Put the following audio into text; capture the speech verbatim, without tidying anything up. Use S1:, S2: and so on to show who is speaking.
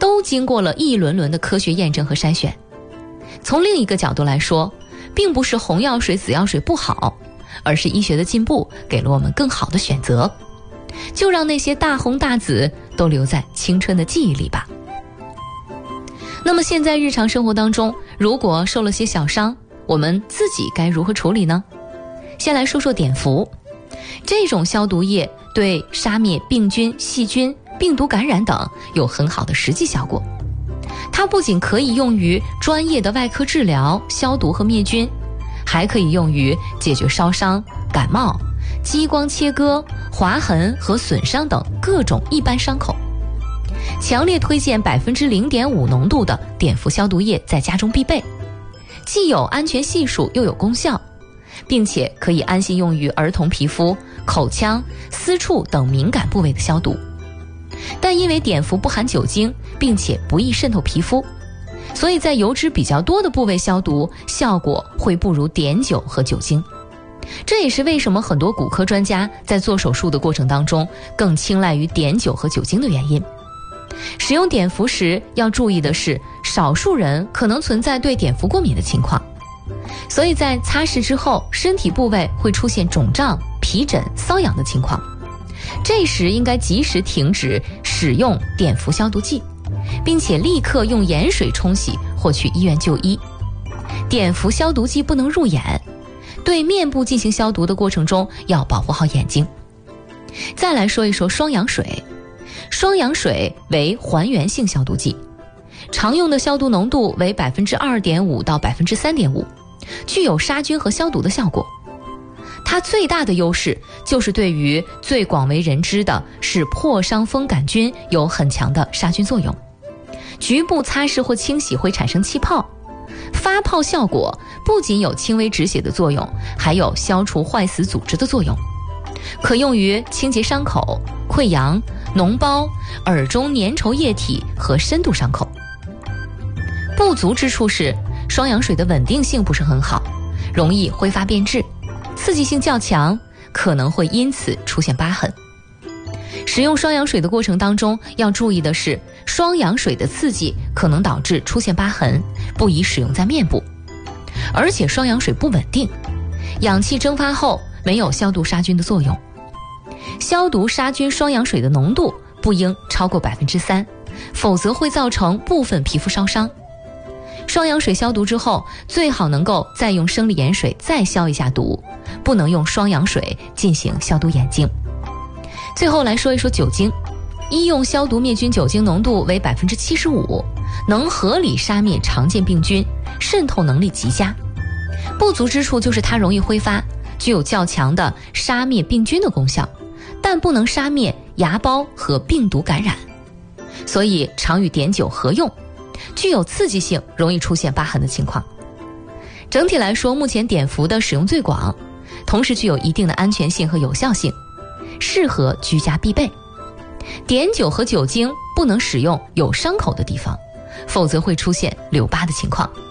S1: 都经过了一轮轮的科学验证和筛选。从另一个角度来说，并不是红药水、紫药水不好，而是医学的进步给了我们更好的选择。就让那些大红大紫都留在青春的记忆里吧。那么现在日常生活当中，如果受了些小伤，我们自己该如何处理呢？先来说说碘伏。这种消毒液对杀灭病菌、细菌、病毒感染等有很好的实际效果。它不仅可以用于专业的外科治疗、消毒和灭菌，还可以用于解决烧伤、感冒、激光切割、划痕和损伤等各种一般伤口。强烈推荐 百分之零点五 浓度的碘伏消毒液在家中必备，既有安全系数又有功效，并且可以安心用于儿童皮肤、口腔、私处等敏感部位的消毒。但因为碘伏不含酒精，并且不易渗透皮肤，所以在油脂比较多的部位消毒效果会不如碘酒和酒精。这也是为什么很多骨科专家在做手术的过程当中更青睐于碘酒和酒精的原因。使用碘伏时要注意的是，少数人可能存在对碘伏过敏的情况，所以在擦拭之后，身体部位会出现肿胀、皮疹、瘙痒的情况。这时应该及时停止使用碘伏消毒剂，并且立刻用盐水冲洗或去医院就医。碘伏消毒剂不能入眼，对面部进行消毒的过程中要保护好眼睛。再来说一说双氧水。双氧水为还原性消毒剂，常用的消毒浓度为 百分之二点五 到 百分之三点五， 具有杀菌和消毒的效果。它最大的优势就是对于最广为人知的是破伤风杆菌有很强的杀菌作用。局部擦拭或清洗会产生气泡，发泡效果不仅有轻微止血的作用，还有消除坏死组织的作用，可用于清洁伤口、溃疡、脓包、耳中粘稠液体和深度伤口。不足之处是双氧水的稳定性不是很好，容易挥发变质，刺激性较强，可能会因此出现疤痕。使用双氧水的过程当中要注意的是，双氧水的刺激可能导致出现疤痕，不宜使用在面部。而且双氧水不稳定，氧气蒸发后没有消毒杀菌的作用。消毒杀菌双氧水的浓度不应超过 百分之三， 否则会造成部分皮肤烧伤。双氧水消毒之后，最好能够再用生理盐水再消一下毒，不能用双氧水进行消毒眼睛。最后来说一说酒精。医用消毒灭菌酒精浓度为 百分之七十五， 能合理杀灭常见病菌，渗透能力极佳。不足之处就是它容易挥发，具有较强的杀灭病菌的功效，但不能杀灭芽孢和病毒感染，所以常与碘酒合用，具有刺激性，容易出现疤痕的情况。整体来说，目前碘伏的使用最广，同时具有一定的安全性和有效性，适合居家必备。碘酒和酒精不能使用有伤口的地方，否则会出现留疤的情况。